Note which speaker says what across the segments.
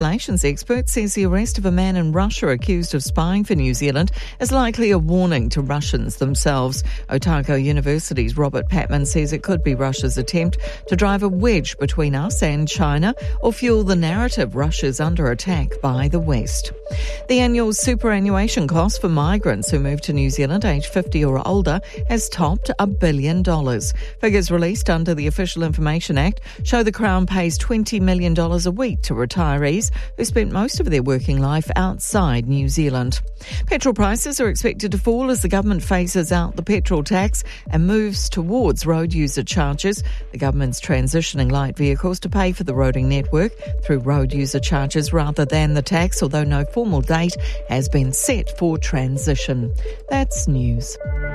Speaker 1: relations expert says the arrest of a man in Russia accused of spying for New Zealand is likely a warning to Russians themselves. Otago University's Robert Patman says it could be Russia's attempt to drive a wedge between us and China or fuel the narrative Russia's under attack by the West. The annual superannuation cost for migrants who move to New Zealand aged 50 or older has topped $1 billion. Figures released under the Official Information Act show the Crown pays $20 million a week to retirees who spent most of their working life outside New Zealand. Petrol prices are expected to fall as the government phases out the petrol tax and moves towards road user charges. The government's transitioning light vehicles to pay for the roading network through road user charges rather than the tax, although no formal date has been set for transition. That's news.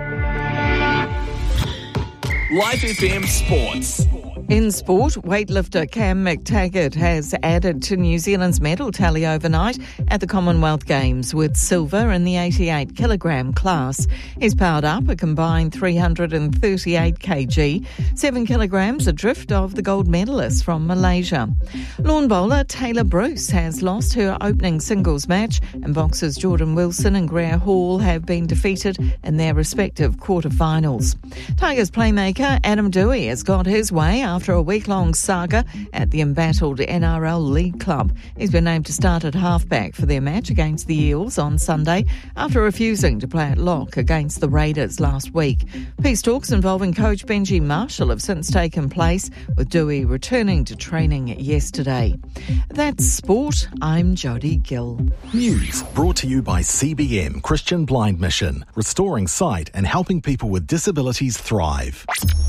Speaker 2: Life FM Sports.
Speaker 1: In sport, weightlifter Cam McTaggart has added to New Zealand's medal tally overnight at the Commonwealth Games with silver in the 88 kilogram class. He's powered up a combined 338 kg, 7 kilograms adrift of the gold medalist from Malaysia. Lawn bowler Taylor Bruce has lost her opening singles match, and boxers Jordan Wilson and Greer Hall have been defeated in their respective quarterfinals. Tigers playmaker Adam Doueihi has got his way after a week-long saga at the embattled NRL League Club. He's been named to start at halfback for their match against the Eels on Sunday after refusing to play at lock against the Raiders last week. Peace talks involving coach Benji Marshall have since taken place, with Doueihi returning to training yesterday. That's sport. I'm Jodie Gill.
Speaker 3: News brought to you by CBM Christian Blind Mission, restoring sight and helping people with disabilities thrive.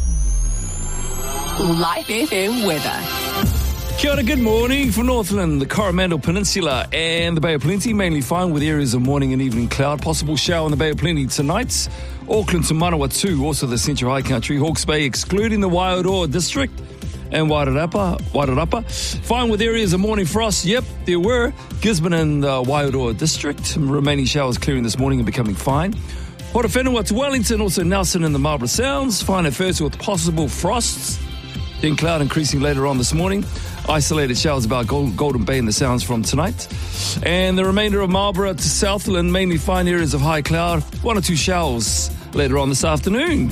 Speaker 4: Life FM weather.
Speaker 5: Kia ora, good morning. For Northland, the Coromandel Peninsula and the Bay of Plenty, mainly fine with areas of morning and evening cloud. Possible shower in the Bay of Plenty tonight. Auckland to Manawatu, also the Central High Country. Hawke's Bay, excluding the Wairoa district. And Wairarapa. Fine with areas of morning frost. Yep, there were. Gisborne and the Wairoa district. Remaining showers clearing this morning and becoming fine. Portowhenua to Wellington, also Nelson and the Marlborough Sounds. Fine at first with possible frosts. Then cloud increasing later on this morning. Isolated showers about Golden Bay and the Sounds from tonight. And the remainder of Marlborough to Southland, mainly fine areas of high cloud. 1 or 2 showers later on this afternoon.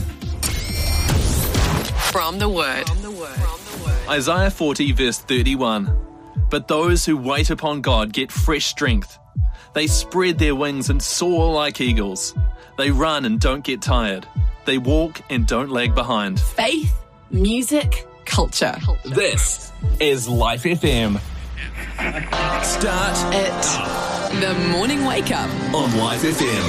Speaker 4: From the Word.
Speaker 2: Isaiah 40 verse 31. But those who wait upon God get fresh strength. They spread their wings and soar like eagles. They run and don't get tired. They walk and don't lag behind.
Speaker 4: Faith, music, culture.
Speaker 2: This is Life FM. Start
Speaker 4: It. The morning wake up.
Speaker 2: on Life FM.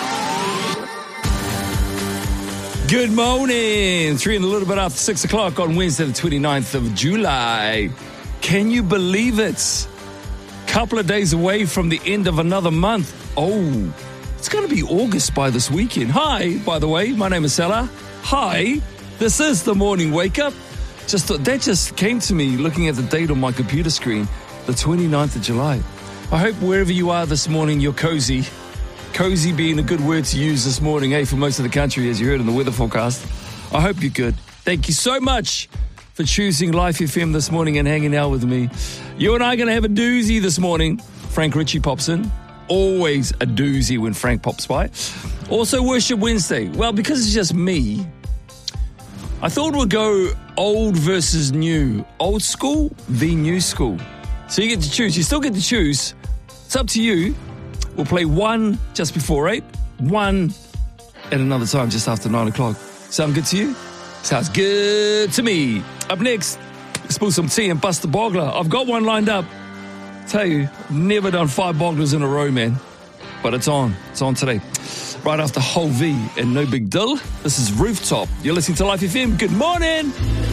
Speaker 5: Good morning. 3 and a little bit after 6 o'clock on Wednesday, the 29th of July. Can you believe it? Couple of days away from the end of another month. Oh, it's going to be August by this weekend. Hi, by the way, my name is Salah. Hi, this is the morning wake up. That just came to me looking at the date on my computer screen, the 29th of July. I hope wherever you are this morning, you're cozy. Cozy being a good word to use this morning, for most of the country, as you heard in the weather forecast. I hope you're good. Thank you so much for choosing Life FM this morning and hanging out with me. You and I are going to have a doozy this morning. Frank Ritchie pops in. Always a doozy when Frank pops by. Also, Worship Wednesday. Well, because it's just me, I thought we'd go old versus new. Old school v new school. So you get to choose. You still get to choose. It's up to you. We'll play 1 just before 8, 1 at another time just after 9 o'clock. Sound good to you? Sounds good to me. Up next, spill some tea and bust the boggler. I've got one lined up. Tell you, never done 5 bogglers in a row, man. But it's on. It's on today. Right after Whole V and No Big Deal. This is Rooftop. You're listening to Life FM. Good morning.